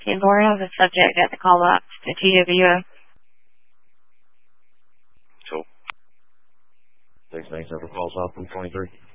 10-4 has a subject at the call box to TWO. Cool. 697 calls off from 23.